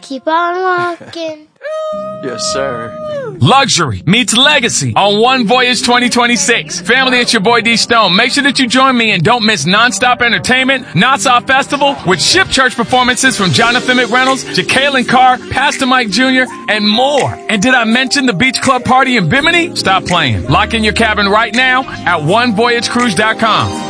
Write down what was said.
keep on walking. Yes, sir. Luxury meets legacy on One Voyage 2026. Family, it's your boy D Stone. Make sure that you join me and don't miss nonstop entertainment, Nassau Festival with Ship Church performances from Jonathan McReynolds, Jacqueline Carr, Pastor Mike Jr., and more. And did I mention the Beach Club Party in Bimini? Stop playing. Lock in your cabin right now at onevoyagecruise.com.